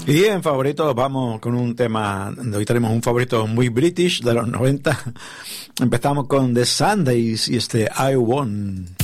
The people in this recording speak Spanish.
Y en favoritos vamos con un tema, hoy tenemos un favorito muy british de los 90. Empezamos con The Sundays y I Want.